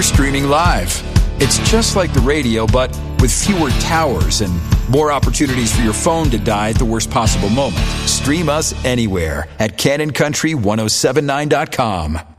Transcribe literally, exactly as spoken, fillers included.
streaming live. It's just like the radio, but with fewer towers and more opportunities for your phone to die at the worst possible moment. Stream us anywhere at Canon Country ten seventy-nine dot com.